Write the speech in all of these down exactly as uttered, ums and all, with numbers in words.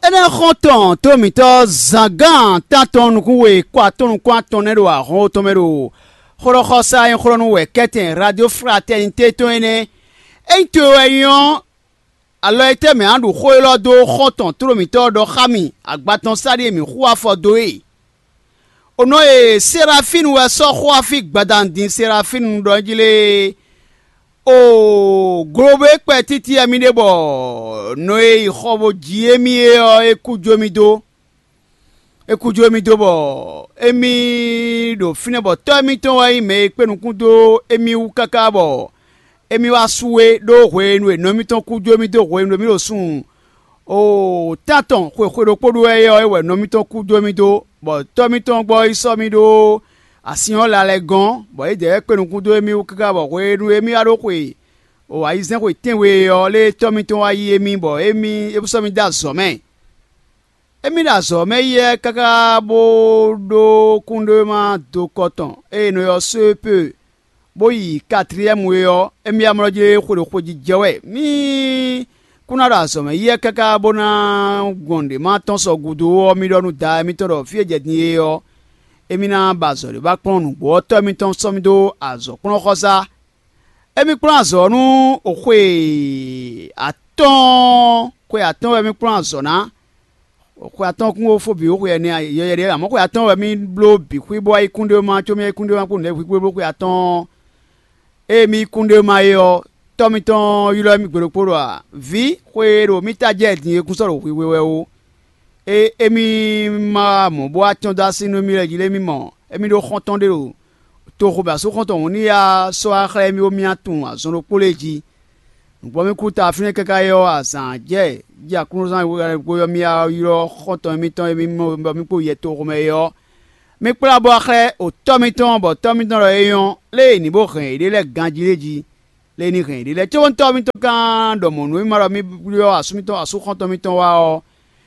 ene khonton to mito zangan tanton kuwe kwa ton kwa tonero a ho tomero khoro khosa en khoro we keten radio fraternité to ene ento ayon alo ete me andu khoilo do khonton to mito do khami agbaton sari mi khwa fodo e ono e Séraphine we so khwa fi gbadan din Séraphine do jile o grobe petiti amine bo noe khobo jiemi e ekujomido ekujomido bo emi do fine bo tomi to wa me penukundo emi ukaka bo emi wasuwe do hwenu no mi ton kujomido hwenu mi lo sun o taton kwe kwe do podo e yo e no mi ton kujomido bo tomi ton bo iso mi do asiyan la le gan bo e de penukundo emi ukaka bo hwenu emi ado kwe o aizen ko tenwe yo le tomi ton ayi emi bo emi e so mi da so me emi da so me ye kaka bo do kundo ma do coton e no yo se peu bo yi quatrième we yo emi amroje ko ko ji jewe mi kuna da so me ye kaka bo na gonde ma ton so gudu o mi do nu da mi to do fi eje ni yo emi na ba so le ba ponu bo tomi ton so mi do azo kun khosa emi pranzo nu okwe aton kwe aton emi pranzo na okwe aton kun o fobi okwe ni yeyere amo kwe aton emi blo bi kwe bo ai kunde ma chomi kunde ma kun le kwe bo kwe aton emi kunde ma yo tomi ton yulo emi gbero poro a vi kwe ro mi taje din ekun soro kwe wewe o e emi ma mo bo aton da sinu mi le jile mi mo emi do khonton de ro to ko ba so konton oni ya so akhle mi o mi atun aso no koleji npo mi kuta afine kaka yo asan je ja kun san wo yo mi ya yo konton mi ton mi mo mi po ye to ko me yo mi pla bo akhle o to mi ton bo to mi ton ro eyon le ni bo khan ide le ganjileji le ni khan ide le to to mi ton kan do mo no mi maro mi yo asu mi ton asu konton mi ton wa o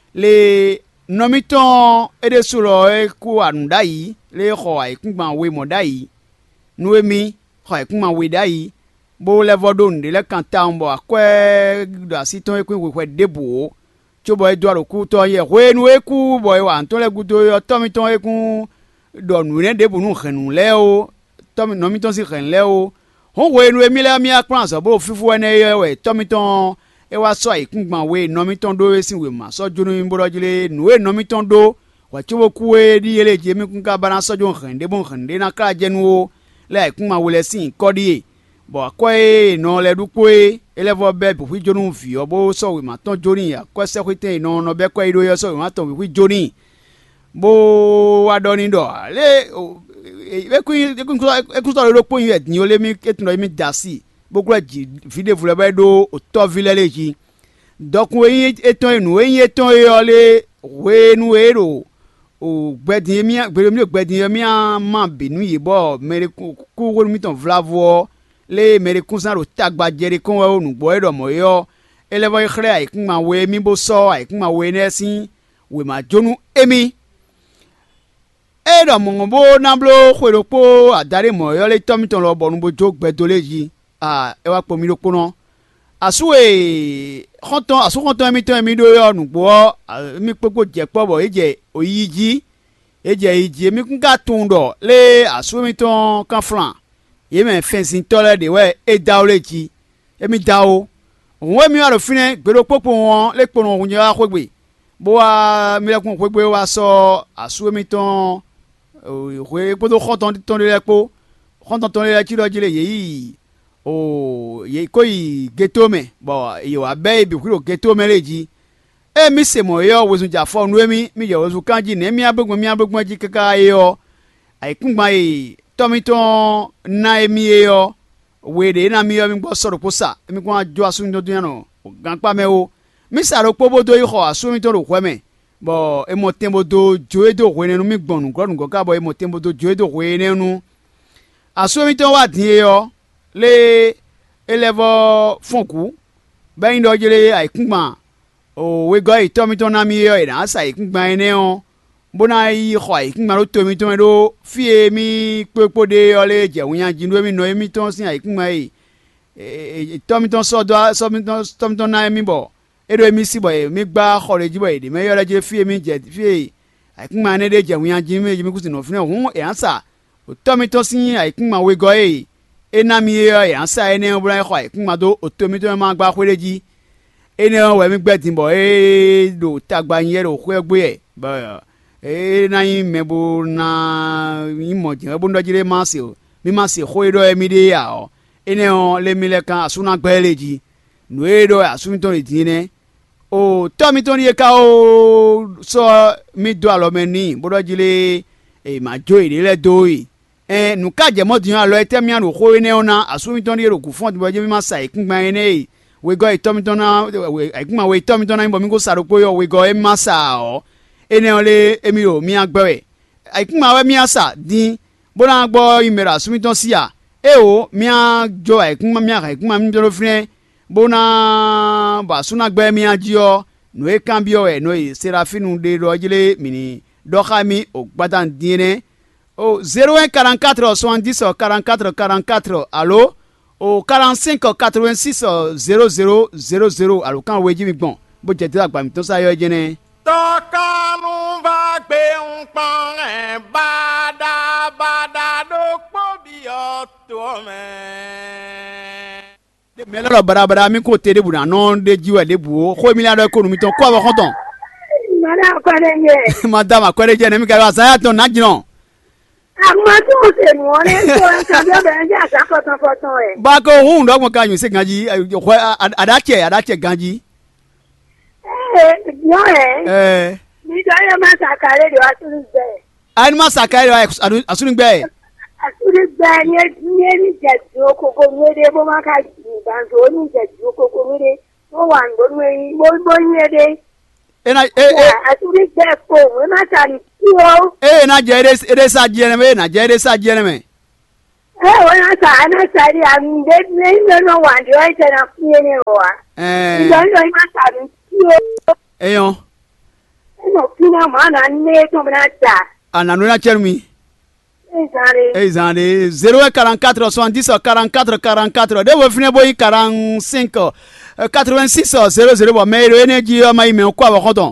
le no mi ton ede suro e ku anunda yi le kho ai kun gban we mo dai nuemi kho kun ma we dai bo le vodon de le kanta mbo akwe da siton e kun we debo cho boy do ro ku to ye we nu e ku boy wa to le gudo yo to mi ton e kun do nu ne debo nu khenu le o to mi no mi ton si khen le o ho we nu e mi le mi akran so bo fifu ene ye we to mi ton e wa so ai kun gban we no mi ton do e sin we ma so junu mi bo jile nu e no mi ton do wa cho ku e di ele je mi kun ka bana so jo khen de bon khen de na kra je nu le kun ma wole sin kodi bo akwe no le dukwe elevo be bu wi jonu fi obo so we ma ton joni ya ko se kwete no no be ko ido yo so we ma ton wi joni bo wa do ni do le e ku e ku e ku so lo po yin ni o le mi etun lo mi dasi bo gura ji video fu le be do o to vile le ji dokun yin eton enu yin eton yo le we nu ero o gbedin mi gbere mi gbedin mi ma binu yi bo mere ku wo mi ton vlavo le mere kun san ro tagba jere kun wo nu gbo edo mo yo elevo ikhre ai kun ma we mi bo so ai kun ma we nesin we ma jonu emi edo mo bo na blo khwero po adare mo yo le tomi ton lo bo nu bo jo gbedo leji ah e wa po mi lo po no asuwe khonton asu khonton mi ton mi do yo nu gbo mi popo je po bo eje oyiji eje iji mi kun ka tun do le asu mi ton kan flan ye me fensin tole de we e da o leji e mi da o won mi wa ro fine gbero popo won le pono won ya kwegbe bo wa mi le kun kwegbe wa so asu mi ton o we podo khonton ton le po khonton ton le ti lo jile yi o ye koyi geto me bo yo abe bi kuro geto me leji e mi se mo yo wozu ja fo nu emi mi yo wozu kanji ne mi abegun mi abegun ji kaka yo ai kun gba e tomi ton na emi yo we de na mi yo mi gbo soro posa mi kun ajo asu ndo dun no gan pa me o mi saro pobo do iho asu mi ton ro kwe me bo e mo tembo do joe do we nenu mi gbonu gbonu go ka bo e mo tembo do joe do we nenu asu mi ton wa din yo le elevo fonku ben do jele ai kun gba o we go ito mi ton na mi yo ina sa ikun gba ene o bona yi kho ikun ma ro to mi ton do fi mi pepo de ole je won yan jinu mi no mi ton sin ikun ma yi e to mi ton so do so mi ton so mi ton na mi bo edo mi si boy mi gba khore ji boy de me yore je fie mi je fie aikin ma ne de je wi anji mi mi kusi no fune hun e ansa o to mi to sin aikin ma we go e ena mi e ansa ene obran kho aikin ma do o to mi to ma gba khore ji ene we mi gbe tin bo e do tagba yin ro kho egbe e ba e na yin mebo na imo je bo ndo jire ma se o mi ma se kho edo e mi de ya o ene o le mi le kan asuna gbeleji no edo asuni to idine o to mi to ni ka o so mi do alo me ni bo do jile e ma jo ire le do yi eh nu ka je mo di alo e temi an kho ene ona asuni to ni ero ku fun bo je mi ma sa ikun gba ene we go to mi to na we ikun ma we to mi to na bo mi go saro po yo we go e ma sa o ene ole emi o mi agbe ikun ma we mi asa din bo na gbo imera asuni to si ya e o mi a jo ikun ma mi a ikun ma mi jo fun bona ba suna gbe mi ajio no e cambio e no e serafinu de rojile mini dokhami o gbadan dine o zéro un quarante-quatre soixante-dix quarante-quatre quarante-quatre allo o quarante-cinq quatre-vingt-six zéro zéro zéro zéro allo kan weji mi gbon bo je ti agba mi to sayo jene tokanu va gbe un pan e bada bada do po bi o to me melo barabara mi ko tere bu na non de jiwa de bu ko mi la do ko mi ton ko ba konton Madame Kwadenye. Madame Kwadenye mi ka wa sa ton na jino Agma tu se mo le so en ka be be ja sa ko ton ko ton e. Ba ko hun do mo ka yin se ganji ko adache adache ganji Eh, yo eh. eh Ni do ya ma sa kare de wa tun be. ai ma sa kai asuni gbe Asuri gbe ni ni ni je jo ko ko ni de bo ma ka ban so ni je jo ko ko ni de mo wa ngo ni mo mo ni de. ena eh eh Asuri gbe ko we ma sa ni ti o. eh na je ere ere sa jene me na je ere sa jene me Eh we na sa na sa ri am de ni no wa de o je na fi ni wa. eh Ni do yo ma sa ni ti o. eyon No pina mana ne to na ta. ananu na chermi Ezare. eh zande zéro un quarante-quatre soixante-dix quarante-quatre quarante-quatre de wo fine boy quarante-cinq quatre-vingt-six zéro zéro bo me energy o mai me ko ba konton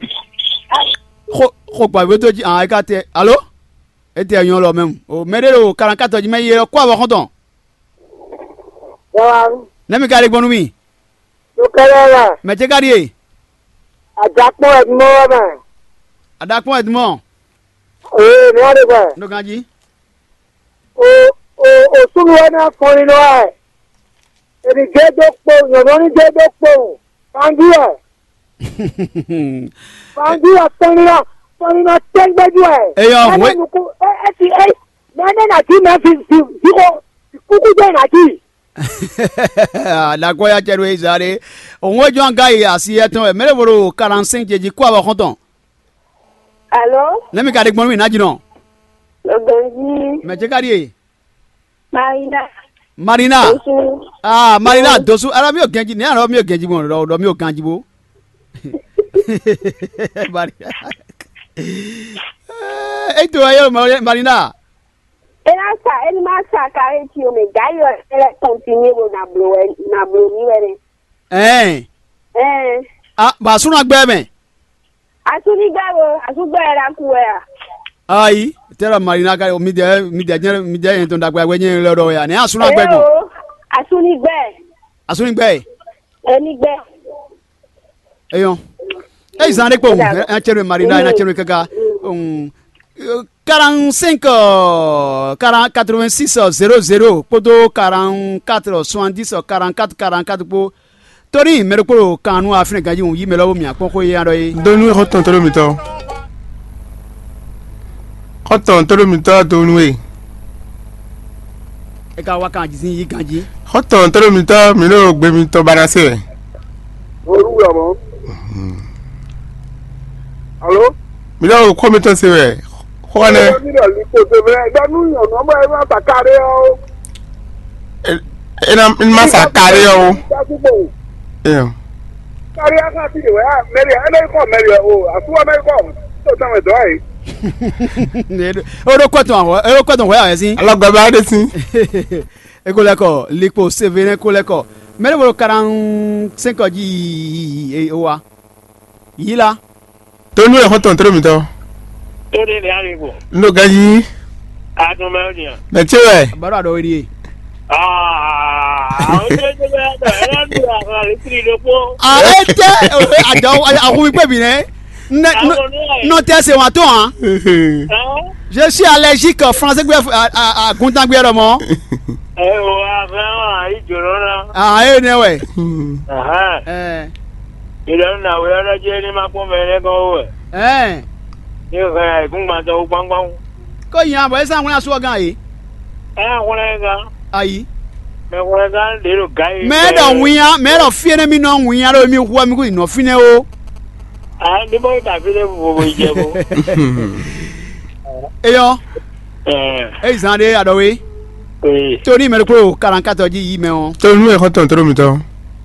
ko ko gba we to ji an ka te allo e te yan lo même o me de o quarante-quatre ji me ye ko ba konton Yawa. na mi ka re gbonu mi Do kala. me je ka ri Ajapo edmo ba. adapon edmond Eh, no de ba. no ganji O o o sunu na forin no ai. E bi je do po, yo no ni je do po. Pangia. Pangia tonira. Tonira tengbe ju ai. Eyo, we- Eh eh ti eh. Na na na ti na fi fi ko. Kuku je na ti. la ko ya cheru izare onwo jo anga yi asi eton e mere boro quarante-cinq jeji ko ba konton Allô? le mi ka de gbonu mi na jino Ogonji. me je ka ri Marina. marina Osu. ah marina dosu ara mi o genji ni ara mi o genji mo ro do mi o kanji bo marina eh to ayo marina Ela sa, ele ma sa kare ti o me gayo ele continue na blo na blo ni were. eh Eh, ah ba suna gbe me asuni gawo, asugba era ku e. ai tera marina ka mi de mi de mi de to dagba we yin lo ro ya ni asuna gbe gun Asuni gbe, asuni gbe eni gbe. eyon eh zan de po en cheru marina en cheru kaka um quarante-cinq quarante quatre-vingt-six zéro zéro podo quarante-quatre soixante-dix quarante-quatre quarante-quatre po tori mere ko kanu afin gaji un yi me lo mi apon ko yan do yi donu ho ton toro mi to ho ton toro mi to donu e e ka wa kan ji sin yi ganji ho ton toro mi to mi lo gbe mi to bara se Oru ya mo. Allo? mi lo ko mi to se we ho ne Ni lo li ko se me, da nu yan no mo e ma ta kare o. ina ma sa kare o eh Kare aka ti de wa, meri e ko meri o, asu wa meri ko. To tan we do ai. o do ko ton o do ko ton wa ya sin alagba ba de sin e ko le ko lipo severe ko le ko Mère volo quarante-cinq ji e owa. Yila. Tonu e hoton tro mi to. Tore le arigo. No gaji. A to ma ni. Me chewe. Baro ado ri. Ah, o te te ba era ni la le tri le po. Arrête. Ado a wi pe bi ne. Non te se wa to hein. Je suis allergique au français à à content gbe ro mo. Eh o a i joro na. Ah e ne we. Aha. Eh. Ile na we ra je ni ma po mere go we. Eh. Ni ga gun ma to gbangban. Ko yan bo e sa won aso gan yi. Eh won ga. Ayi. Me won ga le ro gai. Me do wian, me do fie ne mi no wian ro mi ho mi ko no fine o. Ah ni bo ta fi le bo bo je bo. Eyo. Eh. E zande ado we. Eh. Tony me ko quarante-quatre ji yi me on. Tonu e hoton tro mi to.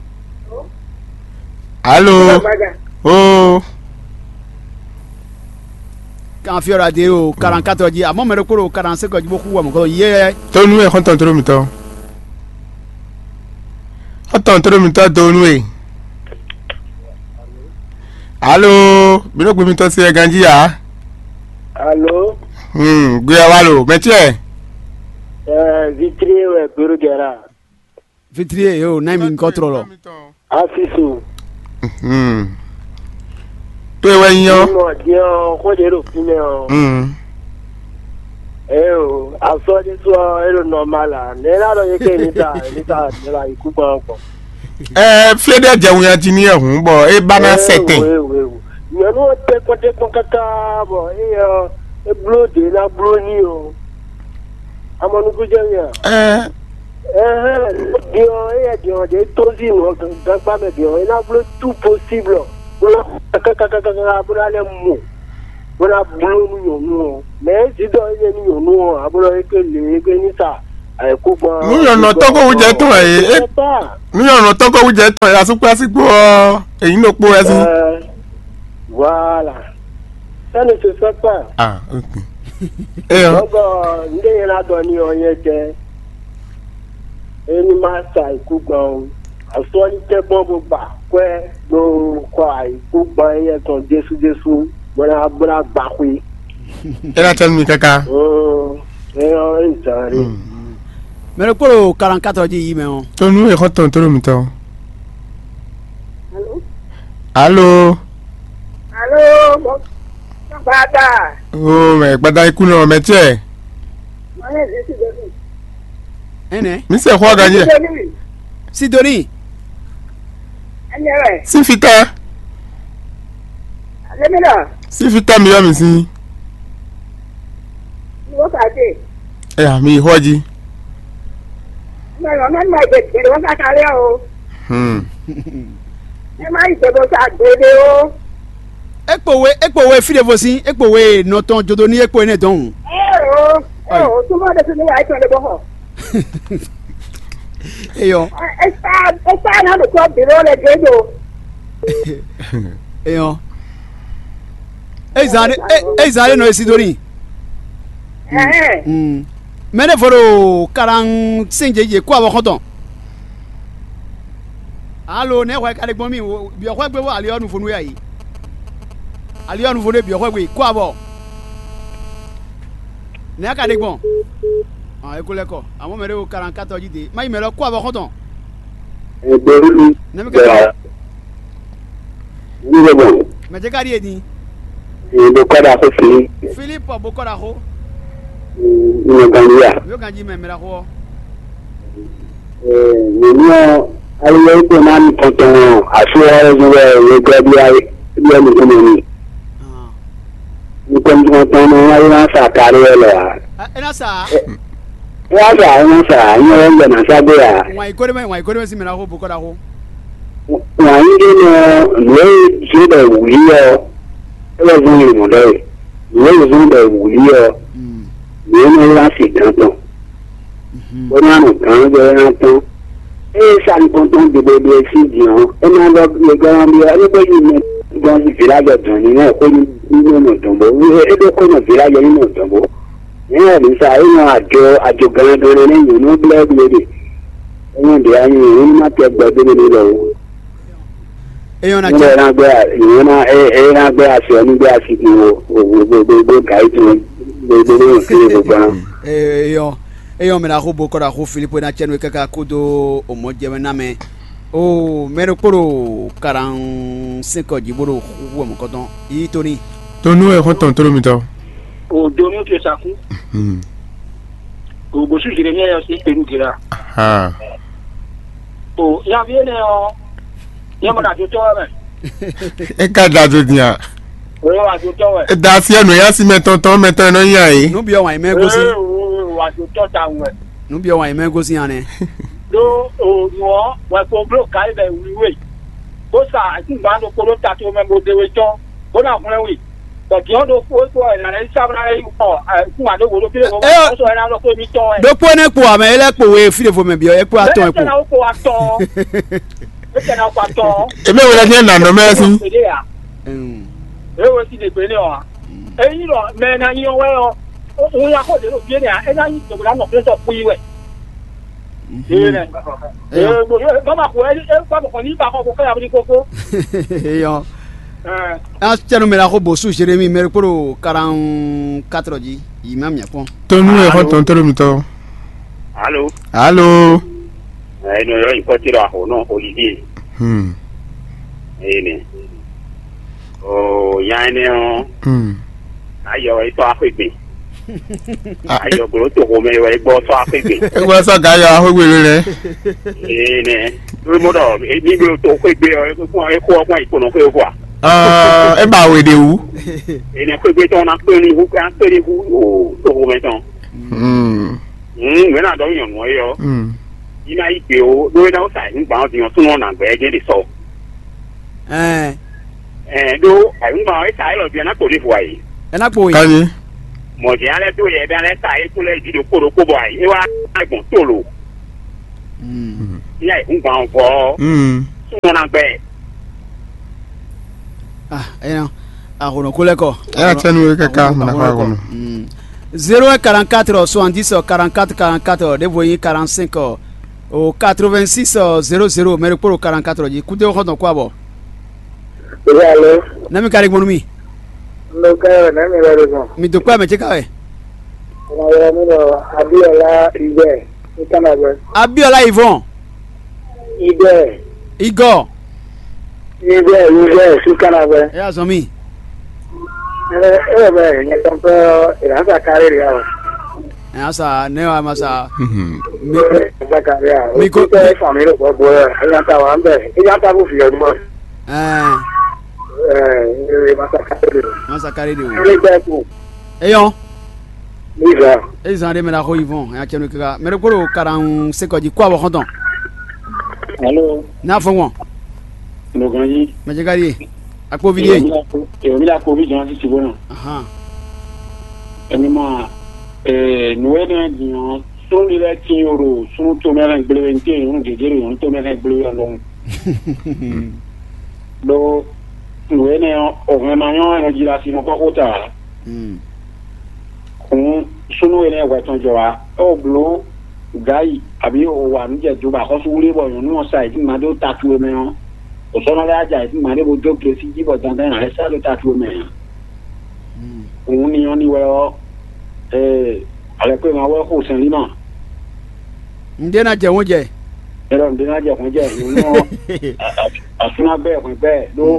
Allô. Oh. Quand fiora radio quarante-quatre ji amo me ko quarante-cinq ji bo ku wa mo ko ye. Tonu e hoton tro mi to. Hoton tro mi to tonu e. Allô. Biro gbe mi to se ganji ya. Allô. Hmm, gbe wa lo, me che. Eh, vitrie we burgera. Vitrie yo na mi control. Afisu. Hmm. To e wen yo. Mo dio ko de ro fine o. Hmm. Eh o, aso de so e lo normal a. Ne la ro ye ke ni ta, ni ta ni la iku gbo gbo. Eh, flede je won ti ni ehun bo e ba na sete. Eh we we. Yo no te ko te ko kaka bo e yo e blo de na blo ni o. Amonu ku je ya. Eh. Eh, dio e dio de tozi no gba me dio e na blo tout possible. Voilà, kaka kaka kaka bula le mu. Voilà blo nu yo nu. Mais si do ye ni yo nu, abulo e ke le ke ni sa. Ai ku gbo. Nu yo no to ko je to e. Nu yo no to ko je to e asupo asipo eyin lo po e si. Voilà. Ça ne se fait pas. Ah, OK. Eh. Donc, ndé la do ni o ye je. Eni ma sa iku gbo. Aso ni te bobo ba kwe do kwa iku gbo ye ton Jesu Jesu. Bona bona gba kwe. Era tell me kaka. Oh, eh o nzare. Me ko quarante-quatre ji yi me on. Tonu e hoton tro mi to. Allô? Allô. Allô, bon. Bada. Oh, me gbada iku no me che. Mo ne je si doni. Ene. Mi se ho ganye. Sidoni. Ene we. Si fita. Ale mi la. Si fita mi yo mi si. Wo ka de. Eh, mi hoji. Ma yo ma ma je je wo ka ka le o. Hmm. E ma ise bo sa de de o. Ekpowe ekpowe fi de vosin, ekpowe no ton jodo ni ekpo ene don. Eh o. Eh o, tu mo de se ni ai ton de bo ho. Eyo. E sa e sa na do ko bi ro le de do. Eyo. E zane e zane no Sidoni. Eh. Hmm. Me ne foro quarante-cinq ji ko abo konton. Allo ne wa ka de gbon mi bi o ko gbe wo ali onu fonu ya yi. Ali onu fonu bi o ko gbe ko abo. Ne ka de gbon. Ah, écoute ko. Amo mere o quarante-quatre ji de. Ma me lo ko abo konton. E beru Ne me ka. ni le bon. Me je ka ri edi. E do ko da ko fi. Philippe Bokora ho. Ni ganya. Yo kan ji me mera ho. Eh, ni no ayo ko na ni tonton aso e jo e go bi ai bi ni ko ni. Ah. Ni ko ni tonton no ayo na sa kare le. Ena sa. Ya sa na sa ni o nda na sa be ya. Wa ikore me wa ikore me si mera ho Bokora ho. Wa ni no ni je da wi yo. E wa ni mo dai. Ni o zo da wi yo. Mm. Ni no la si tonton. Mhm. Ó máa ń kàn jẹ́ ẹran tán. Ẹ ṣàǹkan tó ń dìbò bí ẹsì jìyàn. Ẹ máa lọ bí ẹgbẹ́rán bí ẹgbẹ́yìn ní gan sí fìlájọ dùn nínú ẹ̀kọ́ nínú ọ̀nà ìdánwò. Ẹgbẹ́ kọ́ ọ̀nà fìlájọ nínú ìdánwò. Ní ẹ̀rí sá ẹ̀yàn àjọ àjọ gan-an lẹ́yìn ní bílẹ̀dì èdè. ẹ̀yìn ìdí ayé ìwé má tẹ gbẹdẹ nínú lọ. eyan na nígbà che yẹn gbé ìwé náà ẹ̀yìn náà gbé àṣẹ onígbé àṣìkò wo gbogbo gàí tó gbogbo ní ìpínlẹ̀ gbogbo náà. eyan eyan me na ho bo ko da ho Philippe na che no kaka kodo o mo je na me o mero poro quarante-cinq jiboro wo mo ko don yi toni tonu e kon ton toro mi to o domi ke saku hmm o bo su jire ni ayo si pelu gira ah o ya viene o ya mo da jo to me e ka da jo dia o wa jo to we e da si enu ya si meton ton meton no yan yi no bi o wan me gosi o wa jo to ta we no bi o wan me gosi ane do o mo wa ko bro kai be wi we ko sa ti ba do ko lo ta to me mo de we to ko na kun we but you do ko ko na re sa na re ko fun ado wo lo pile ko so era lo ko mi to e do po ne po ame ele po we fi de fo me bi o e po aton e po na ko aton e ke na ko aton e me we la ni na no me si mm e wo si de pe ni o e yin lo me na yin we o o ya ko de lo bi ni a e na yin to la no pe so pu yi we e ne e mo mama ko e e pa ko ni pa ko ko ka ya bi koko eyan a chenu me la ho bo su Jérémy mero poro quarante-quatre ji imam ya pon tonu e kon ton toro mi to Allô allo eh no yo ko tiro aho no Olivier hmm eh ne o ya ne o hmm ayo e to afegbe ayo gro to ho me we gbo to afegbe e gbo so ga ya ho gbere re eh ne we mo do e ni gro to afegbe o ko e ko ọgbọ́n ikono ko e ko ah e ba we de wu eh ne ko gbe to na pe ni hu kan pe ni hu o to ho me ton hmm mm we na do yan mo yo hmm ina ipe o do na o sai ngba o diyan tun na gbe je de so eh eh do ai ngba e sai lo bi na ko le fu ai e na po yi kan ni mo je ale do ye bi ale sai ko le di do ko ro ko bo ai e wa agbon to lo mm ya ngba o ko hmm tun na gbe ah eyan ahono koleko e chenu e kaka na fa gono mm zéro un quarante-quatre soixante-dix quarante-quatre quarante-quatre de voyer quarante-cinq au quatre-vingt-six zéro zéro mero poro quarante-quatre ji kude ho don kwa bo Hello. na mi kare gbonu mi No ka na mi re go. mi do kwa me che ka e Na ya mi no Abiola Ibe. Ni kana be. Abiola Yvon Ibe. Igor Ibe, Ibe, si kana be. e aso mi Eh eh be, ni kan pe ira sa kare ri awo. e asa ne wa masa hmm mi Sa kare awo. Mi ko- pe family ko bo e ya ta wa nbe. E ya ta bu fi ọdún mo. eh Eh, e ma sa kare ri. masa kare de wo Ni pe ku. eyan Ni za. e zan de me la ho Yvon e a chenu kaka mero poro quarante-cinq ji kwa bo ho don Hello. na fo won No gan yi. me che ka ri apo video E mi la ko bi jan si ti bo na. aha Ẹni máa nuwẹ́ náà jìyàn sórí rẹ̀ tí yòrò sún tó mẹ́rin gbélé ní tí èèyàn jẹjẹrẹ yòó tó mẹ́rin gbélé yọ lọ́hùn. lọ nuwẹ́ náà ọ̀hún máa yán ẹ̀rọ jìlá sínú kọ́kọ́ tà mm kún sunu yẹn ẹ̀wẹ̀ tán jọ wa ọ̀ bùlọ́ gáyì àbí òwà níjẹ̀dùbà àkọ́sọ́ wúlé bọ̀ yòó níwọ̀n sáà ìdí màdó tàtú omi hàn òsọ́nàlẹ́ àjà ìdí màdé bó dókè sí jíbọ̀ dandan àrẹ sáà ló tàtú omi hàn òun ni wọ́n ní wẹ́ọ́ alẹ́ pé máa wẹ́ kó sẹ́ni náà. nde na je won je ẹ̀rọ ìdíná jẹ̀kún jẹ́ ìlú àfúná bẹ́ẹ̀ pín bẹ́ẹ̀ ló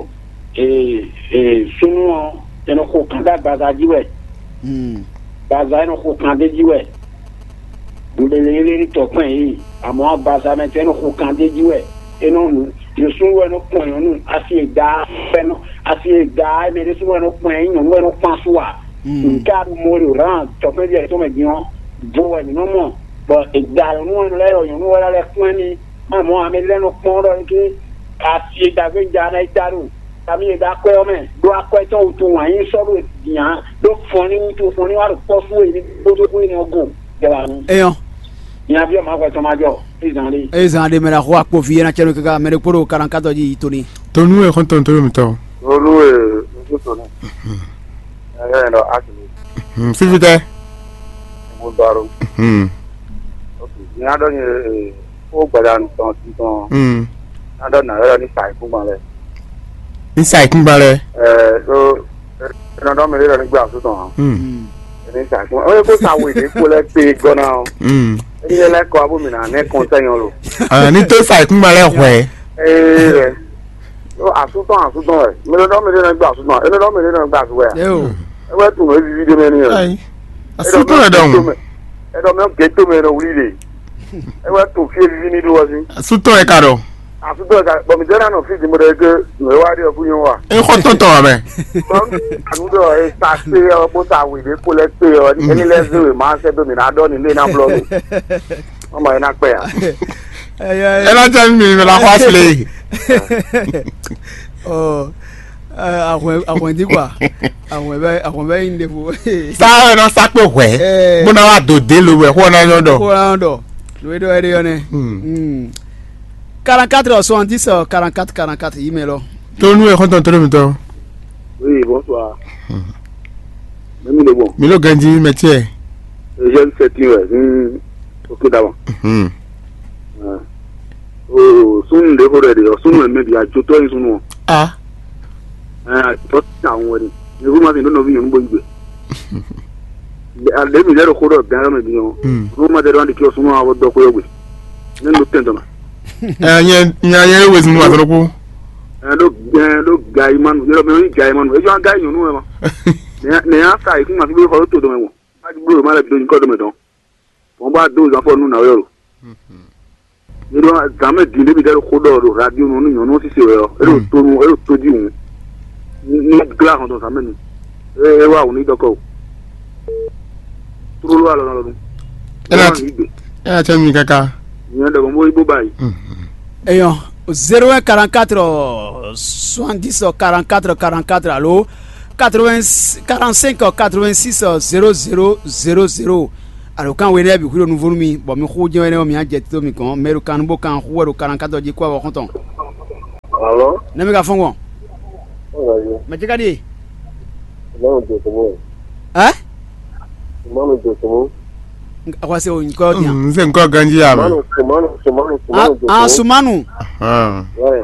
sunu ẹnu kó kan dá gbàgbà jíwẹ̀ mm gbàgbà ẹnu kó kan dé jíwẹ̀ nbẹ̀lẹ̀ eré tọ̀pẹ̀ yìí àmọ́ gbàgbà mẹ́tẹ́ ẹnu kó kan dé jíwẹ̀ ẹnu ìsúnwó ẹnu pọ̀ yẹn nù àti ìgbà ẹnu àti ìgbà ẹ̀mẹ́rẹ́ súnwó ẹnu pọ̀ yẹn yẹn ẹnu pọ̀ sùwà nǹkan mọ́rẹ̀ rán tọ̀pẹ̀ díẹ̀ tó mẹ̀ gbìyàn bọ̀ ẹ̀ nínú mọ̀ bọ̀ ìgbà ẹnu ẹnu lẹ́rọ̀ yẹn ẹnu wẹ́rẹ́ fún ẹni àmọ́ àmì lẹ́nu pọ́n lọ ní àti ìdàgbé ìjà náà ìdárò tàbí ìdá pẹ́ ọmọ ẹ̀ ló akọ́ ẹ̀tọ́ òtún wọ̀nyí sọ́dọ̀ ìdìyàn ló fọ́n ní tó fọ́n ní wàá lọ pọ́ fún èyí tó tó fún ènìyàn gùn jẹba ní. eyan ìyá bí ọmọ akọ ẹ̀tọ́ máa jọ ìzànlẹ̀. e zan de me la ho apo fi na chenu kaka mero poro quarante-quatre ji toni tonu e kon ton toro mi to olú ẹ̀ ojú tó náà ẹ̀rẹ́ ẹ̀ lọ ákìlì hmm fifite mo gbàrú hmm ní adọ́yìn ó gbàdá nìkan sí tán. mm Adọ́ nàrẹ́rẹ́ ní sàìkú malẹ̀. inside kun bare Ẹ ló ẹnìdọ́ mi lérò nígbà tó tàn. mm Ẹni sàìkú. Ó yẹ kó sàwọ̀ èdè kó lẹ́ pé gan-an. mm Ẹni yẹn lẹ́kọ̀ọ́ abómìnà nẹ́kan sẹ́yìn lò. ah ni to side kun bare hwe Ee rẹ̀. Àsúntàn àsúntàn rẹ̀. Ẹnìdọ́ mi lérò nígbà àsúntàn. Ẹnìdọ́ mi lérò nígbà àsúwẹ̀. Yo. Ẹgbẹ́ tún mi fi fídíò mẹ́rin yẹn. ai asuto na don Ẹ̀dọ̀ mi gẹ̀ẹ́tò mi rẹ̀ wúlí rẹ̀. Ẹgbẹ́ tún fi èfi ní dúró sí. asuto e ka do Àsúntàn ẹ̀ka bọ̀mìtẹ́rà náà fìdí mo rẹ̀ gé ìwádìí ọ̀fun yẹn wà. e ko to to ame Ànúdọ̀ ẹ̀ sàṣe ọ̀pọ̀ sàwọ̀ èdè kó lẹ́ pé ọ ẹni lẹ́sìn rẹ̀ máa ń ṣẹ́ domina adọ́ nílé náà blọ́ọ̀lù. Ọmọ yẹn náà pẹ̀ yà. e la jan mi me la kwa sile Oh. Àwọn àwọn di kwa. Àwọn be àwọn be inde fo. sa na sa pe hwe Eh. mo na wa do de lo we ho na yo do Ko ran do. Lo do ere yo ne. mm Hmm. quarante-quatre soixante-dix quarante-quatre quarante-quatre yi me lo. to nu e ko ton toro mi to Oui, bonsoir. Même le bon. mi lo ganji métier Je ne sais plus, ouais. Ok, d'avant. mm Oh, soon the whole soon maybe I told you soon. ah I thought down with it. You must know you know. Let me let a quarter of down with you. mm No matter on the kill soon, I would go away. Then look at them. eh nya nya ye we sinu wa to ko And look, look, guy, man, you're a guy, man. You're a guy, you know. Ne after I think I feel for to them. I blew my life doing codom. One bad those are for no. You know, I'm a delivery that hold on radio, no, no, see, oh, to to you. Not glass on something. Eh, wow, need a call. True, ela ela chen mi kaka you know, the boy, bye. Eyo. zéro un quarante-quatre soixante-dix quarante-quatre quarante-quatre allo quatre-vingts quarante-cinq quatre-vingt-six zéro zéro zéro zéro allo kan wele bi kulo nouveau mi bon mi khu jene mi anje to mi kon meru kan bo kan khu quarante-quatre ji kwa ba konton Hello? na mi ka fongo Oh, yeah. me tika di No, do tomorrow. eh Mano, do tomorrow. akwa se o nko dia nse nko ganji ya ba Mano, mano, mano, ah mano. ah sumanu ah Ouais.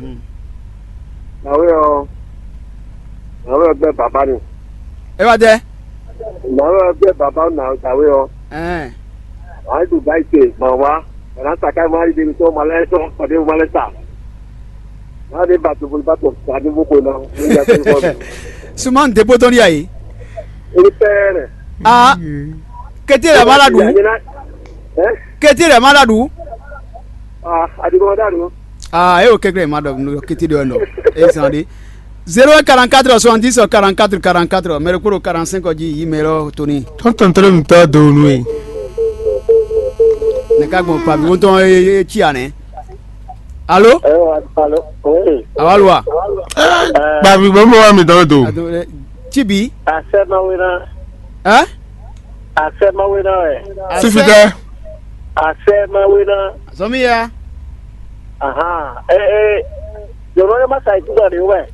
Ah oui, oh. Ah oui, ben papa ni. e wa de Na we ben papa na ah oui, oh. eh Ai tu bai ke mama. Na ta kai mari de to mala to ko de mala ta. Na de ba tu bul ba to sa de bu ko na. Ni ya ko. suman de potoni ai Ni pere. ah kete la maladu Eh? kete la maladu Ah, adi ko da no. ah e o kekre madam no kete do no e sandi zéro un quarante-quatre soixante-dix quarante-quatre quarante-quatre mere kuro quarante-cinq ji imero toni ton ton toro mi to do nu e ne ka gbon pa bi won ton e chi ane allo Eh, allo. Eh. awalwa ba bi bo mo wa mi do do chibi Asema wina. eh Asema wina eh. si fi de Asema wina. somi ya Aha. Eh eh. Yo no ma sai tu da ni we.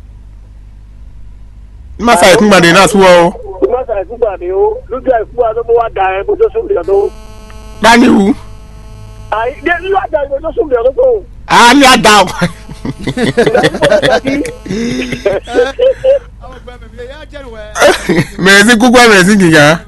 ma sa kun ba de na so o Ma sai tu da ni o. Lu ga ku a do wa da e bo so so do. ba ni hu Ai, de lu a da bo so so do. ah ni ada o me si ku kwa me si giga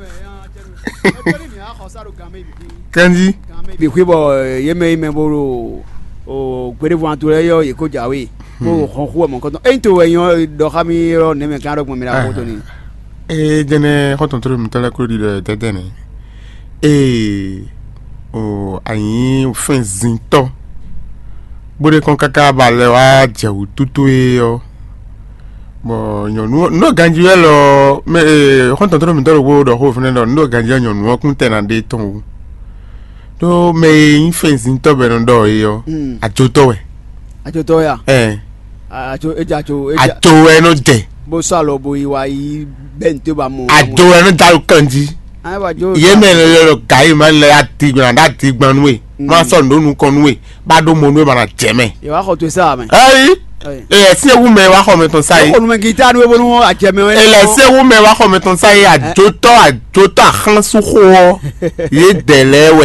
kanji bi kwibo yeme yeme boro o gbere vo anture yo e ko jawe ko khon khu mo ko ento eyan do khami ro ne me kan ro mo mi ra ko to ni e jene ko ton toro mi tele ko di de de ne e o ayin fin zin to bode kon kaka ba le wa je o tutu e yo bo nyonu no ganji lo me ko ton toro mi tele ko do ho fin no ganji nyonu kun tena de ton to me yin fin zin to be no do e yo ajo to we ajo to ya eh ajo eja ajo eja ajo e no de bo salo bo iwa yi bente ba mo ajo e no daru kanji ai ba jo iye mẹ́rin lọ gai ma le ati gbọn da ti gbọn nuwe ma so ndonu kon nuwe ba do mo nuwe ma na jeme e wa ko to sa me ai e si ewu me wa ko me ton sai ko nu me gita nu bo nu ajeme e le si ewu me wa ko me ton sai ajoto ajoto akan su ko ye delewe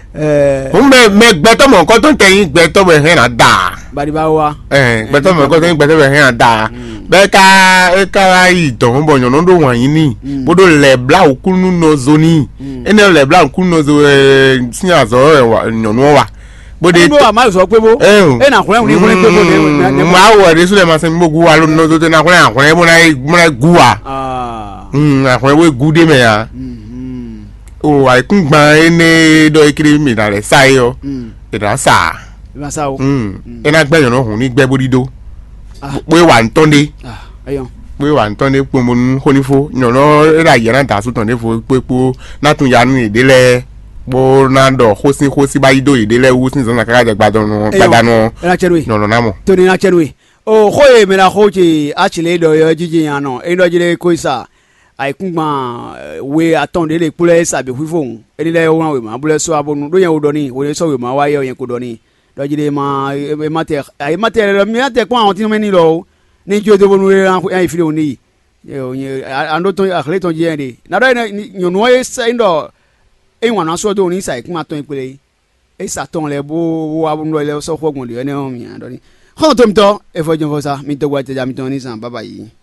eh o me me gbeto mo nkan to teyin gbeto be hen na da bari ba wa eh gbeto mo nkan teyin gbeto be hen na da be ka e ka yi don bo yan no do wan yin ni bodo le bla okunu no zoni ene le bla okunu no zo eh sin azo e wa yan no wa bode bo ama so pe bo e na kun ni kun pe bo de ma wo de sule ma se mo gu wa lo no zo te na kun na kun e mo na mo na gu wa ah mm na kun we gu de me ya o àìkún gbọ́n ẹni dọ́ ekele mi náà rẹ̀ sáyé ọ ìdá sáà ẹnà gbẹ̀yàn náà hùn ní gbẹ́ bódídó pé wà ń tọ́ndé pé wà ń tọ́ndé pé mo ń hónífó yànnà ẹ̀rọ àyẹ̀rọ̀ dà sùn tọ́ndé fún pé pé látún yanu ìdílé pé náà dọ̀ hósí hósí báyìí dó ìdílé wú sí ìsọ̀nà kákàjẹ́ gbàdánù yànnà náà mọ̀. tóní náà chẹ́nu yìí o kò yẹ mìíràn kò tí a ti lè dọ̀ yọ jíjìn yàn náà ẹni dọ̀ jíjìn kò sà àìkúngbà we àtọ̀ǹdé lè kúlẹ̀ sàbẹ̀ fífòun ẹni lẹ́yìn wọn wẹ̀ máa búlẹ̀ sọ abọ́nu lóyún ẹ̀wọ̀n dọ́ni wọ́n sọ wẹ̀ máa wáyé ọ̀yẹ́ kó dọ́ni lọ́jọ́dé máa ẹ má tẹ ẹ má tẹ ẹ má tẹ kó àwọn tí wọ́n ní lọ ní ijó tó bọ́nu rẹ̀ ẹ̀ ìfilẹ̀ òní yìí àndó tó àkàlẹ́ tó jẹ́ ẹ̀ dẹ̀ nàdọ́ yẹn ẹ̀ sẹ́yìn dọ̀ ẹ̀ wọn sọ tó ní sàìkún àtọ̀ ìpele ẹ̀ sàtọ̀ lẹ̀ bó wà bọ́ lẹ̀ sọ́kọ̀ gbọ̀n lẹ̀ ẹ̀ ní ọ̀ mi àdọ́ni. kọ́ńtò mi tọ́ ẹ fọ́ jẹun fọ́ sa mi tọ́ wá tẹ̀jà mi tọ́ ní sàn bàbá yìí.